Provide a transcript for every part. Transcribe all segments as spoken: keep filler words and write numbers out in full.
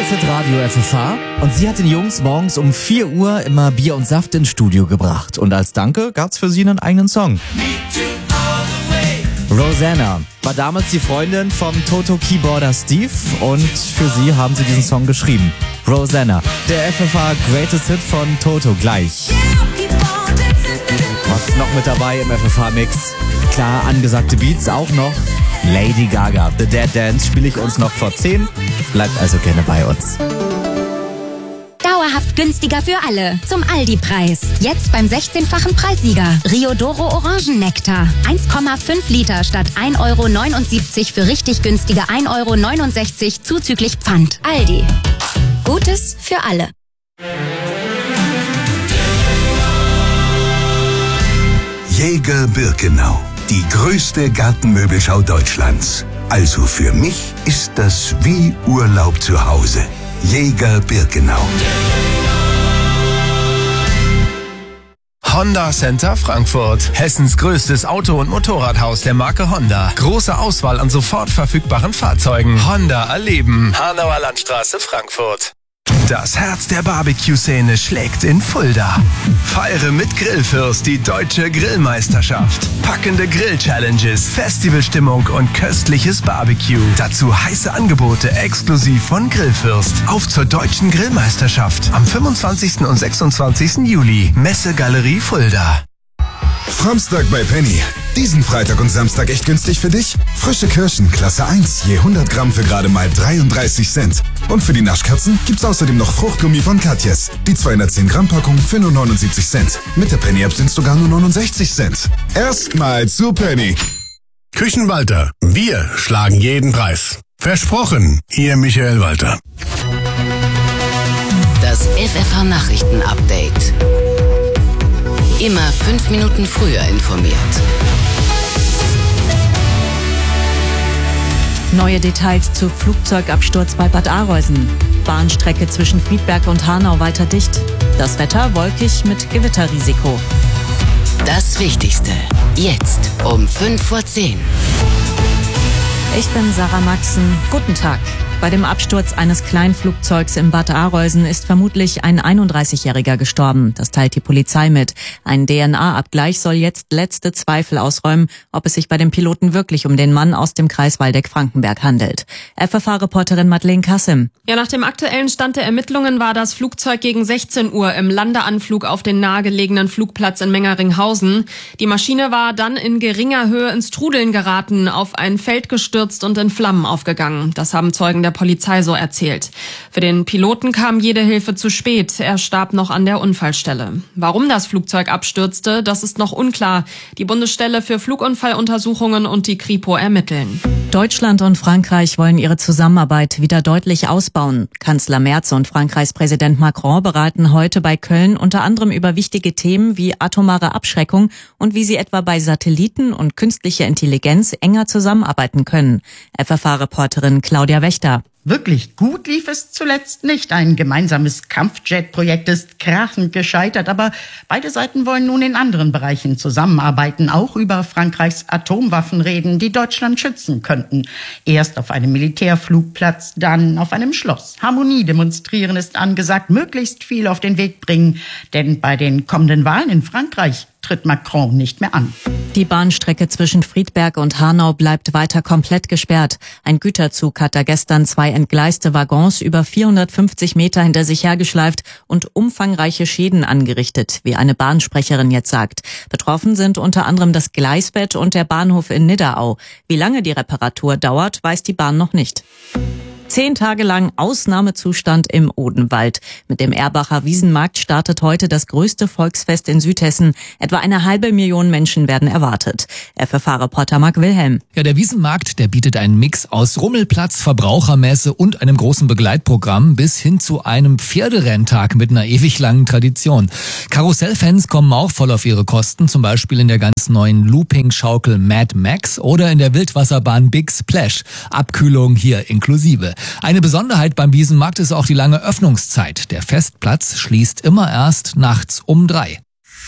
Greatest Hit Radio F F H und sie hat den Jungs morgens um vier Uhr immer Bier und Saft ins Studio gebracht. Und als Danke gab's für sie einen eigenen Song. Rosanna war damals die Freundin vom Toto-Keyboarder Steve und für sie haben sie diesen Song geschrieben. Rosanna, der F F H Greatest Hit von Toto gleich. Was ist noch mit dabei im F F H-Mix? Klar, angesagte Beats auch noch. Lady Gaga, The Dead Dance spiele ich uns noch vor zehn. Bleibt also gerne bei uns. Dauerhaft günstiger für alle. Zum Aldi-Preis. Jetzt beim sechzehnfachen Preissieger. Riodoro Orangennektar. eins Komma fünf Liter statt ein Euro neunundsiebzig für richtig günstige ein Euro neunundsechzig zuzüglich Pfand. Aldi. Gutes für alle. Jäger Birkenau. Die größte Gartenmöbelschau Deutschlands. Also für mich ist das wie Urlaub zu Hause. Jäger Birkenau. Honda Center Frankfurt. Hessens größtes Auto- und Motorradhaus der Marke Honda. Große Auswahl an sofort verfügbaren Fahrzeugen. Honda erleben. Hanauer Landstraße, Frankfurt. Das Herz der Barbecue-Szene schlägt in Fulda. Feiere mit Grillfürst die deutsche Grillmeisterschaft. Packende Grill-Challenges, Festivalstimmung und köstliches Barbecue. Dazu heiße Angebote exklusiv von Grillfürst. Auf zur deutschen Grillmeisterschaft am fünfundzwanzigsten und sechsundzwanzigsten Juli. Messegalerie Fulda. Framstag bei Penny. Diesen Freitag und Samstag echt günstig für dich? Frische Kirschen, Klasse eins, je hundert Gramm für gerade mal dreiunddreißig Cent. Und für die Naschkatzen gibt's außerdem noch Fruchtgummi von Katjes. Die zweihundertzehn Gramm Packung für nur neunundsiebzig Cent. Mit der Penny-App sind's sogar nur neunundsechzig Cent. Erstmal zu Penny. Küchenwalter. Wir schlagen jeden Preis. Versprochen, Ihr Michael Walter. Das F F H-Nachrichten-Update. Immer fünf Minuten früher informiert. Neue Details zu Flugzeugabsturz bei Bad Arolsen. Bahnstrecke zwischen Friedberg und Hanau weiter dicht. Das Wetter wolkig mit Gewitterrisiko. Das Wichtigste. Jetzt um fünf vor zehn. Ich bin Sarah Maxen. Guten Tag. Bei dem Absturz eines Kleinflugzeugs in Bad Arolsen ist vermutlich ein einunddreißigjähriger gestorben. Das teilt die Polizei mit. Ein D N A-Abgleich soll jetzt letzte Zweifel ausräumen, ob es sich bei dem Piloten wirklich um den Mann aus dem Kreis Waldeck-Frankenberg handelt. F F H-Reporterin Madeleine Kassim. Ja, nach dem aktuellen Stand der Ermittlungen war das Flugzeug gegen sechzehn Uhr im Landeanflug auf den nahegelegenen Flugplatz in Mengeringhausen. Die Maschine war dann in geringer Höhe ins Trudeln geraten, auf ein Feld gestürzt und in Flammen aufgegangen. Das haben Zeugen der Polizei so erzählt. Für den Piloten kam jede Hilfe zu spät. Er starb noch an der Unfallstelle. Warum das Flugzeug abstürzte, das ist noch unklar. Die Bundesstelle für Flugunfalluntersuchungen und die Kripo ermitteln. Deutschland und Frankreich wollen ihre Zusammenarbeit wieder deutlich ausbauen. Kanzler Merz und Frankreichs Präsident Macron beraten heute bei Köln unter anderem über wichtige Themen wie atomare Abschreckung und wie sie etwa bei Satelliten und künstlicher Intelligenz enger zusammenarbeiten können. F F H-Reporterin Claudia Wächter. Wirklich gut lief es zuletzt nicht. Ein gemeinsames Kampfjet-Projekt ist krachend gescheitert, aber beide Seiten wollen nun in anderen Bereichen zusammenarbeiten, auch über Frankreichs Atomwaffen reden, die Deutschland schützen könnten. Erst auf einem Militärflugplatz, dann auf einem Schloss. Harmonie demonstrieren ist angesagt, möglichst viel auf den Weg bringen, denn bei den kommenden Wahlen in Frankreich tritt Macron nicht mehr an. Die Bahnstrecke zwischen Friedberg und Hanau bleibt weiter komplett gesperrt. Ein Güterzug hat da gestern zwei entgleiste Waggons über vierhundertfünfzig Meter hinter sich hergeschleift und umfangreiche Schäden angerichtet, wie eine Bahnsprecherin jetzt sagt. Betroffen sind unter anderem das Gleisbett und der Bahnhof in Nidderau. Wie lange die Reparatur dauert, weiß die Bahn noch nicht. Zehn Tage lang Ausnahmezustand im Odenwald. Mit dem Erbacher Wiesenmarkt startet heute das größte Volksfest in Südhessen. Etwa eine halbe Million Menschen werden erwartet. F F H-Reporter Marc Wilhelm. Ja, der Wiesenmarkt, der bietet einen Mix aus Rummelplatz, Verbrauchermesse und einem großen Begleitprogramm bis hin zu einem Pferderenntag mit einer ewig langen Tradition. Karussellfans kommen auch voll auf ihre Kosten, zum Beispiel in der ganz neuen Looping-Schaukel Mad Max oder in der Wildwasserbahn Big Splash. Abkühlung hier inklusive. Eine Besonderheit beim Wiesenmarkt ist auch die lange Öffnungszeit. Der Festplatz schließt immer erst nachts um drei.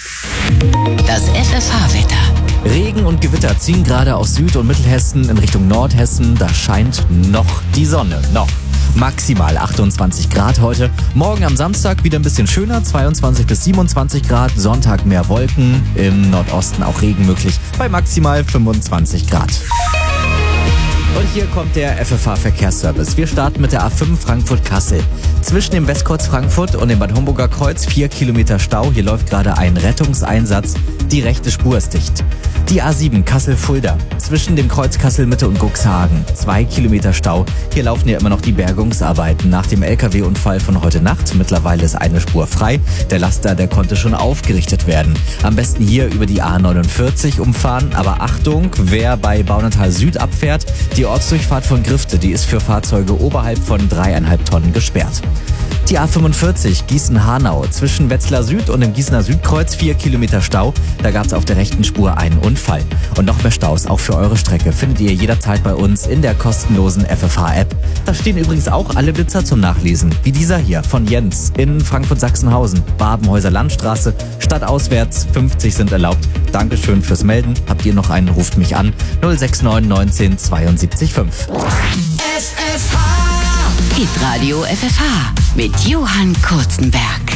Das F F H-Wetter. Regen und Gewitter ziehen gerade aus Süd- und Mittelhessen in Richtung Nordhessen. Da scheint noch die Sonne. Noch. Maximal achtundzwanzig Grad heute. Morgen am Samstag wieder ein bisschen schöner, zweiundzwanzig bis siebenundzwanzig Grad. Sonntag mehr Wolken, im Nordosten auch Regen möglich, bei maximal fünfundzwanzig Grad. Und hier kommt der F F H-Verkehrsservice. Wir starten mit der A fünf Frankfurt-Kassel. Zwischen dem Westkreuz Frankfurt und dem Bad Homburger Kreuz vier Kilometer Stau. Hier läuft gerade ein Rettungseinsatz. Die rechte Spur ist dicht. Die A sieben Kassel-Fulda. Zwischen dem Kreuz Kassel-Mitte und Cuxhagen. Zwei Kilometer Stau. Hier laufen ja immer noch die Bergungsarbeiten nach dem L K W-Unfall von heute Nacht. Mittlerweile ist eine Spur frei. Der Laster, der konnte schon aufgerichtet werden. Am besten hier über die A neunundvierzig umfahren. Aber Achtung, wer bei Baunatal Süd abfährt, die Ortsdurchfahrt von Grifte, die ist für Fahrzeuge oberhalb von dreieinhalb Tonnen gesperrt. Die A fünfundvierzig Gießen-Hanau. Zwischen Wetzlar Süd und dem Gießener Südkreuz vier Kilometer Stau. Da gab es auf der rechten Spur einen Unfall. Und noch mehr Staus auch für eure Strecke findet ihr jederzeit bei uns in der kostenlosen F F H-App. Da stehen übrigens auch alle Blitzer zum Nachlesen. Wie dieser hier von Jens in Frankfurt-Sachsenhausen. Babenhäuser Landstraße. Stadtauswärts fünfzig sind erlaubt. Dankeschön fürs Melden. Habt ihr noch einen, ruft mich an. null sechs neun neunzehn zweiundsiebzig fünf. Hitradio F F H mit Johann Kurzenberg.